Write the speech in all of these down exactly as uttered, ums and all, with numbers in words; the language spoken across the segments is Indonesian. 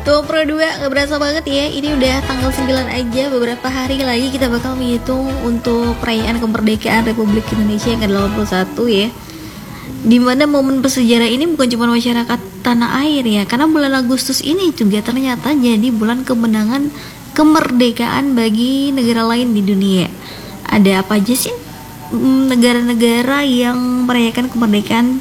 Tuh Pro dua, gak berasa banget ya. Ini udah tanggal sembilan aja. Beberapa hari lagi kita bakal menghitung untuk perayaan kemerdekaan Republik Indonesia yang ke delapan puluh satu ya. Dimana momen bersejarah ini bukan cuma masyarakat tanah air ya, karena bulan Agustus ini juga ternyata jadi bulan kemenangan kemerdekaan bagi negara lain di dunia. Ada apa aja sih negara-negara yang merayakan kemerdekaan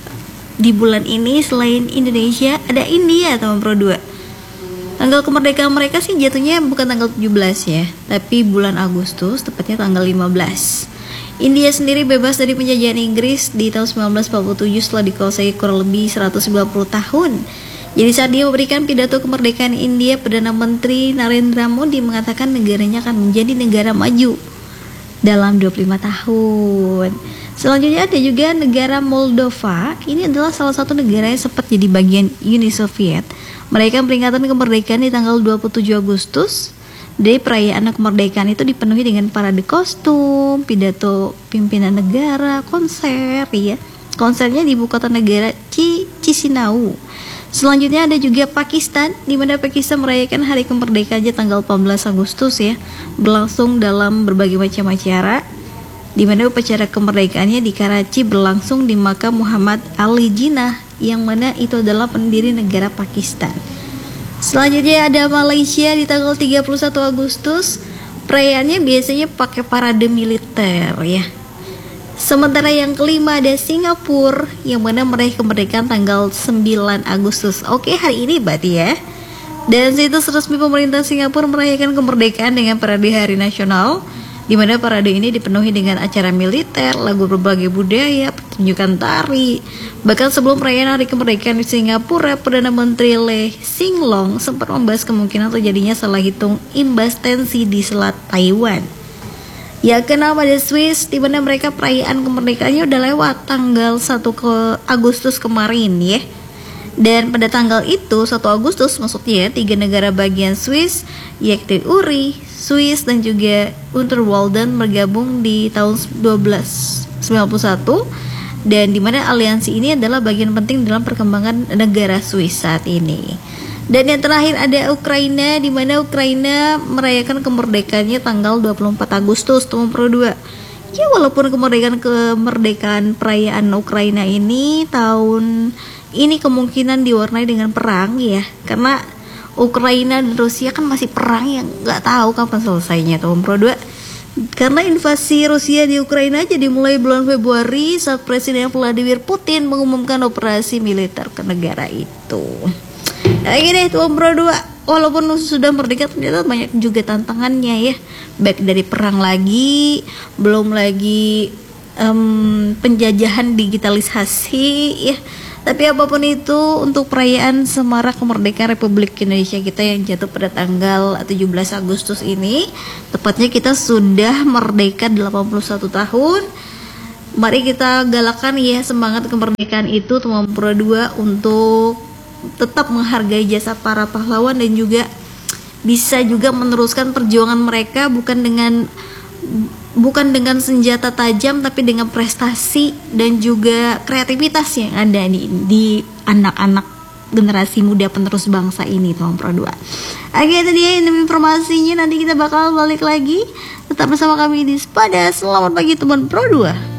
di bulan ini selain Indonesia? Ada India teman Pro dua. Tanggal kemerdekaan mereka sih jatuhnya bukan tanggal tujuh belas ya, tapi bulan Agustus, tepatnya tanggal lima belas. India sendiri bebas dari penjajahan Inggris di tahun sembilan belas empat puluh tujuh setelah dikuasai kurang lebih seratus sembilan puluh tahun. Jadi saat dia memberikan pidato kemerdekaan India, Perdana Menteri Narendra Modi mengatakan negaranya akan menjadi negara maju dalam dua puluh lima tahun. Selanjutnya ada juga negara Moldova. Ini adalah salah satu negara yang sempat jadi bagian Uni Soviet. Mereka peringatan kemerdekaan di tanggal dua puluh tujuh Agustus. Dari perayaan kemerdekaan itu dipenuhi dengan parade kostum, pidato pimpinan negara, konser ya. Konsernya di ibu kota negara Chisinau. Selanjutnya ada juga Pakistan, di mana Pakistan merayakan hari kemerdekaannya tanggal delapan belas Agustus ya, berlangsung dalam berbagai macam acara, di mana upacara kemerdekaannya di Karachi berlangsung di makam Muhammad Ali Jinnah, yang mana itu adalah pendiri negara Pakistan. Selanjutnya ada Malaysia di tanggal tiga puluh satu Agustus, perayaannya biasanya pakai parade militer ya. Sementara yang kelima ada Singapura, yang mana meraih kemerdekaan tanggal sembilan Agustus. Oke, hari ini berarti ya. Dan situs resmi pemerintah Singapura merayakan kemerdekaan dengan parade hari nasional, di mana parade ini dipenuhi dengan acara militer, lagu berbagai budaya, pertunjukan tari. Bahkan sebelum perayaan hari kemerdekaan di Singapura, Perdana Menteri Lee Hsien Loong sempat membahas kemungkinan terjadinya salah hitung imbas tensi di Selat Taiwan. Ya, kenapa ada Swiss, di mana mereka perayaan kemerdekaannya udah lewat tanggal satu Agustus kemarin ya. Dan pada tanggal itu satu Agustus maksudnya tiga negara bagian Swiss, yakni Uri, Swiss dan juga Unterwalden bergabung di tahun seribu dua ratus sembilan puluh satu, dan di mana aliansi ini adalah bagian penting dalam perkembangan negara Swiss saat ini. Dan yang terakhir ada Ukraina, di mana Ukraina merayakan kemerdekaannya tanggal dua puluh empat Agustus tahun Pro dua. Ya, walaupun kemerdekaan kemerdekaan perayaan Ukraina ini tahun ini kemungkinan diwarnai dengan perang ya, karena Ukraina dan Rusia kan masih perang yang nggak tahu kapan selesainya tahun Pro dua. Karena invasi Rusia di Ukraina jadi mulai bulan Februari saat Presiden Vladimir Putin mengumumkan operasi militer ke negara itu. Nah ini tahun Pro dua, walaupun sudah merdeka ternyata banyak juga tantangannya ya, baik dari perang lagi, belum lagi um, penjajahan digitalisasi ya. Tapi apapun itu, untuk perayaan Semarak Kemerdekaan Republik Indonesia kita yang jatuh pada tanggal tujuh belas Agustus ini, tepatnya kita sudah merdeka delapan puluh satu tahun. Mari kita galakan ya semangat kemerdekaan itu teman Pro dua, untuk tetap menghargai jasa para pahlawan dan juga bisa juga meneruskan perjuangan mereka bukan dengan bukan dengan senjata tajam, tapi dengan prestasi dan juga kreativitas yang ada di, di anak-anak generasi muda penerus bangsa ini teman Pro dua. Oke, itu dia informasinya, nanti kita bakal balik lagi. Tetap bersama kami di Sepada. Selamat pagi teman Pro dua.